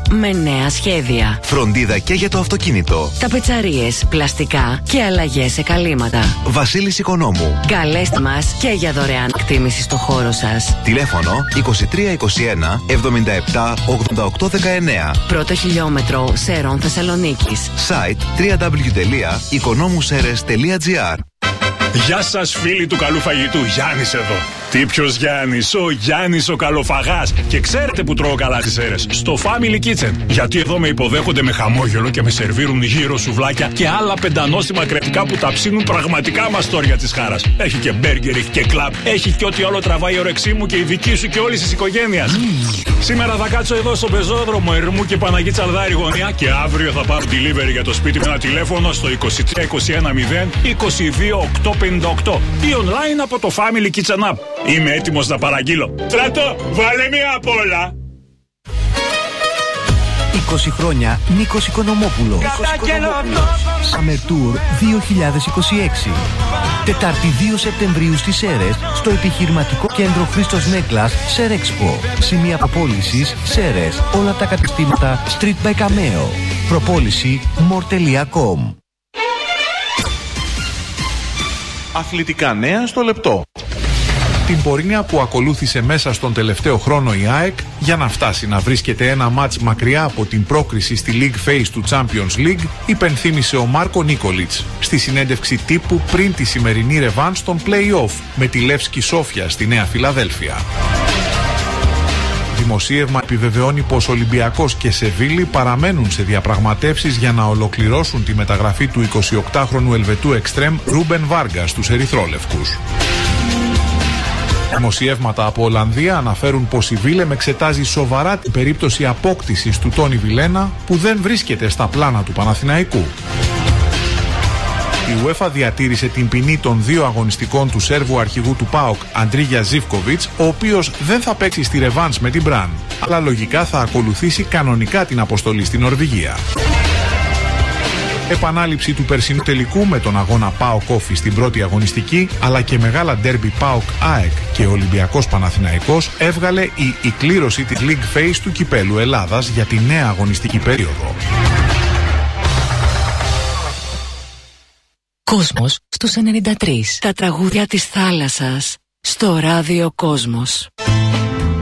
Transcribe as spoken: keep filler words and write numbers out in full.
με νέα σχέδια. Φροντίδα και για το αυτοκίνητο. Ταπετσαρίες, πλαστικά και αλλαγές σε καλύματα. Βασίλης Οικονόμου. Καλέστε μας και για δωρεάν εκτίμηση στο χώρο σας. Τηλέφωνο είκοσι τρία είκοσι ένα εβδομήντα επτά ογδόντα οκτώ δεκαεννέα. Πρώτο χιλιόμετρο Σερών Θεσσαλονίκης. Site double-u double-u double-u τελεία οικονόμουσερες τελεία τζι άρ. Γεια σας φίλοι του καλού φαγητού, Γιάννης εδώ. Τι ποιος Γιάννης, ο Γιάννης ο καλοφαγάς. Και ξέρετε που τρώω καλά τις αίρες? Στο Family Kitchen. Γιατί εδώ με υποδέχονται με χαμόγελο και με σερβίρουν γύρω σουβλάκια και άλλα πεντανόστιμα κρεατικά που τα ψήνουν πραγματικά μαστόρια της χάρας. Έχει και μπέργκερ, έχει και κλαμπ, έχει και ό,τι όλο τραβάει η όρεξή μου και η δική σου και όλης της οικογένειας. Mm. Σήμερα θα κάτσω εδώ στο πεζόδρομο Ερμού και Παναγή Τσαλδάρη γωνία και αύριο θα πάρω delivery για το σπίτι με ένα τηλέφωνο στο είκοσι τρία είκοσι ένα μηδέν είκοσι δύο οκτακόσια πενήντα οκτώ ή online από το Family Kitchen App. Είμαι έτοιμος να παραγγείλω. Στρατό, βάλε μία απ' όλα. είκοσι χρόνια Νίκος Οικονομόπουλος. Summer Tour δύο χιλιάδες είκοσι έξι. Τετάρτη δύο Σεπτεμβρίου στις Σέρρες, στο επιχειρηματικό κέντρο Χρήστος Νέκλας, Σερέξπο. Σημεία προπόλησης Σέρρες. Όλα τα καταστήματα Street by Cameo. Προπόληση μορ τελεία κομ. Αθλητικά νέα στο λεπτό. Την πορεία που ακολούθησε μέσα στον τελευταίο χρόνο η ΑΕΚ για να φτάσει να βρίσκεται ένα μάτς μακριά από την πρόκριση στη League Phase του Champions League, υπενθύμησε ο Μάρκο Νίκολιτς στη συνέντευξη τύπου πριν τη σημερινή ρεβάν στον play-off με τη Λεύσκη Σόφια στη Νέα Φιλαδέλφια. Δημοσίευμα επιβεβαιώνει πως Ολυμπιακός και Σεβίλη παραμένουν σε διαπραγματεύσεις για να ολοκληρώσουν τη μεταγραφή του εικοσιοκτάχρονου Ελβετού εξτρέμ Ρούμπεν Βάργκα στους ερυθρόλευκους. Δημοσιεύματα από Ολλανδία αναφέρουν πως η Βίλεμ εξετάζει σοβαρά την περίπτωση απόκτησης του Τόνι Βιλένα που δεν βρίσκεται στα πλάνα του Παναθηναϊκού. Η UEFA διατήρησε την ποινή των δύο αγωνιστικών του Σέρβου αρχηγού του ΠΑΟΚ Αντρίγια Ζίβκοβιτς, ο οποίος δεν θα παίξει στη ρεβάνς με την Μπραν, αλλά λογικά θα ακολουθήσει κανονικά την αποστολή στην Νορβηγία. Επανάληψη του περσινού τελικού με τον αγώνα ΠΑΟΚ Όφη στην πρώτη αγωνιστική, αλλά και μεγάλα ντέρμπι ΠΑΟΚ ΑΕΚ και Ολυμπιακός Παναθηναϊκός έβγαλε η, η κλήρωση της League Phase του Κυπέλλου Ελλάδας για τη νέα αγωνιστική περίοδο. Κόσμος στους ενενήντα τρία. Τα τραγούδια της θάλασσας στο ράδιο Κόσμος.